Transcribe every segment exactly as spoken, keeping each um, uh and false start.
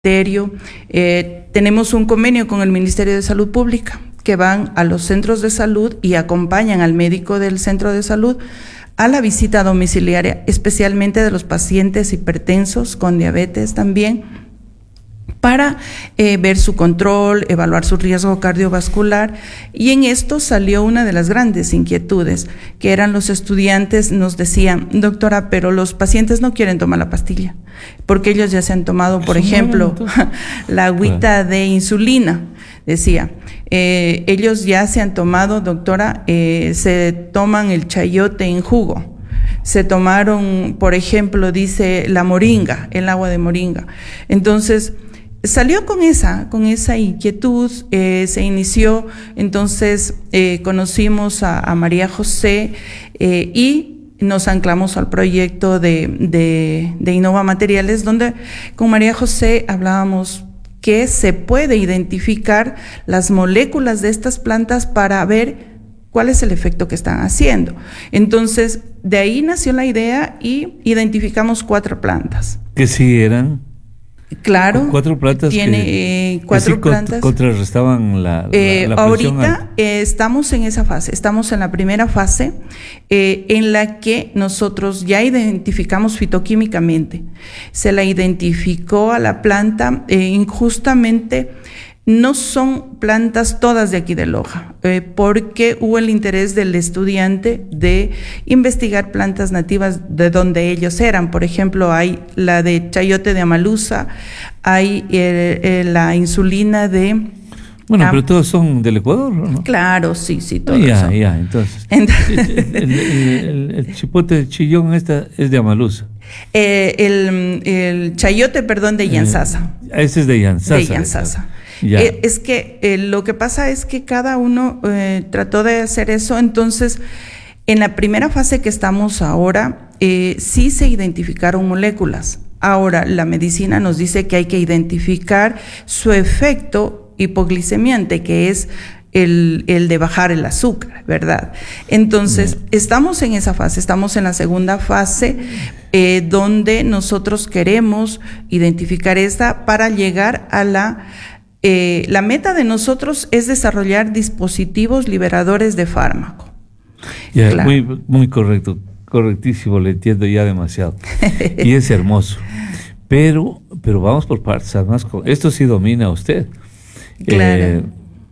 Eh, tenemos un convenio con el Ministerio de Salud Pública que van a los centros de salud y acompañan al médico del centro de salud a la visita domiciliaria, especialmente de los pacientes hipertensos con diabetes también, para eh, ver su control, evaluar su riesgo cardiovascular. Y en esto salió una de las grandes inquietudes, que eran los estudiantes, nos decían, doctora, pero los pacientes no quieren tomar la pastilla, porque ellos ya se han tomado, por ejemplo, la agüita de insulina, decía. Eh, ellos ya se han tomado, doctora, eh, se toman el chayote en jugo. Se tomaron, por ejemplo, dice, la moringa, el agua de moringa. Entonces, salió con esa, con esa inquietud, eh, se inició, entonces eh, conocimos a, a María José eh, y nos anclamos al proyecto de, de, de Innova Materiales, donde con María José hablábamos que se puede identificar las moléculas de estas plantas para ver cuál es el efecto que están haciendo. Entonces, de ahí nació la idea y identificamos cuatro plantas. ¿Que sí eran? Claro. Cuatro plantas tiene que, eh, cuatro que sí plantas. Contrarrestaban la, eh, la, la presión. Ahorita eh, estamos en esa fase, estamos en la primera fase eh, en la que nosotros ya identificamos fitoquímicamente. Se la identificó a la planta eh, injustamente. No son plantas todas de aquí de Loja, eh, porque hubo el interés del estudiante de investigar plantas nativas de donde ellos eran. Por ejemplo, hay la de chayote de Amalusa, hay eh, eh, la insulina de... Bueno, ah, pero todos son del Ecuador, ¿no? Claro, sí, sí, todos ya, son. Ya, entonces. entonces el, el, el, el chipote de chillón esta es de Amalusa. Eh, el, el chayote, perdón, de Yansasa. Eh, ese es de Yansasa. De Yansasa. Eh, es que eh, lo que pasa es que cada uno eh, trató de hacer eso. Entonces, en la primera fase que estamos ahora, eh, sí se identificaron moléculas. Ahora, la medicina nos dice que hay que identificar su efecto hipoglicemiante, que es el, el de bajar el azúcar, ¿verdad? Entonces, mm. estamos en esa fase, estamos en la segunda fase, eh, donde nosotros queremos identificar esta para llegar a la... Eh, la meta de nosotros es desarrollar dispositivos liberadores de fármaco. Ya, claro. muy, muy correcto, correctísimo, le entiendo ya demasiado. Y es hermoso. Pero, pero vamos por partes, además, esto sí domina usted. Claro. Eh,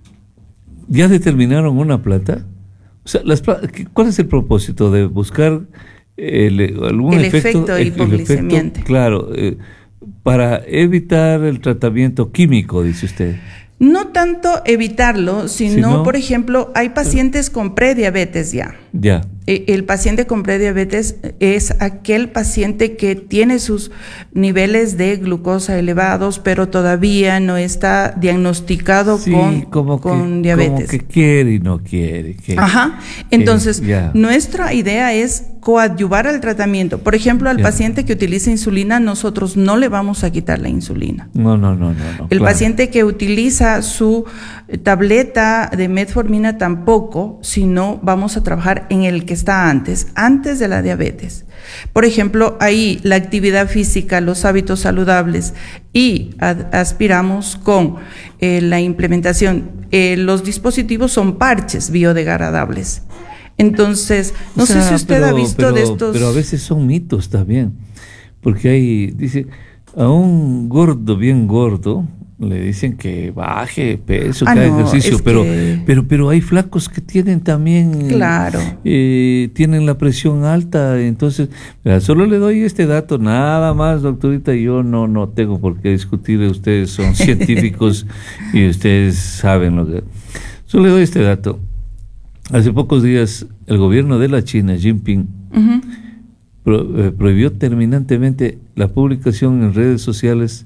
¿Ya determinaron una planta? O sea, las, ¿cuál es el propósito de buscar el, algún el efecto? efecto hipoglicemiante. Claro, eh, para evitar el tratamiento químico, dice usted. No tanto evitarlo, sino, si no, por ejemplo, hay pacientes con prediabetes ya. Ya. El paciente con prediabetes es aquel paciente que tiene sus niveles de glucosa elevados, pero todavía no está diagnosticado sí, con, como con que, diabetes. Como que quiere y no quiere. Que, Ajá. Entonces, que, nuestra idea es coadyuvar al tratamiento. Por ejemplo, al ya. paciente que utiliza insulina, nosotros no le vamos a quitar la insulina. No, no, no, no. no El claro. paciente que utiliza su tableta de metformina tampoco, sino vamos a trabajar en el que está antes, antes de la diabetes. Por ejemplo, ahí la actividad física, los hábitos saludables y ad, aspiramos con eh, la implementación. Eh, los dispositivos son parches biodegradables. Entonces, no o sea, sé si usted pero, ha visto pero, de estos... Pero a veces son mitos también, porque hay, dice, a un gordo, bien gordo, le dicen que baje peso, ah, que haga no, ejercicio, es pero, que... pero pero hay flacos que tienen también, claro, eh, tienen la presión alta, entonces, mira, solo le doy este dato, nada más, doctorita, yo no no tengo por qué discutir, ustedes son científicos y ustedes saben lo que... Solo le doy este dato. Hace pocos días, el gobierno de la China, Jinping, uh-huh. pro, eh, prohibió terminantemente la publicación en redes sociales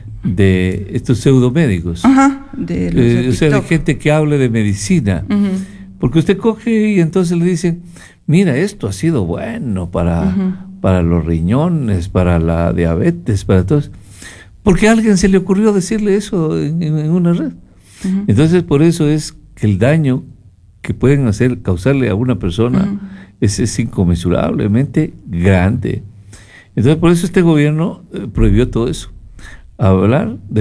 de estos pseudomédicos, Ajá, de los eh, o sea, de gente que hable de medicina, uh-huh. porque usted coge y entonces le dicen, mira, esto ha sido bueno para, uh-huh. para los riñones, para la diabetes, para todo eso, porque a alguien se le ocurrió decirle eso en, en, en una red. Uh-huh. Entonces, por eso es que el daño que pueden hacer, causarle a una persona uh-huh. es, es inconmensurablemente grande. Entonces, por eso este gobierno eh, prohibió todo eso. hablar de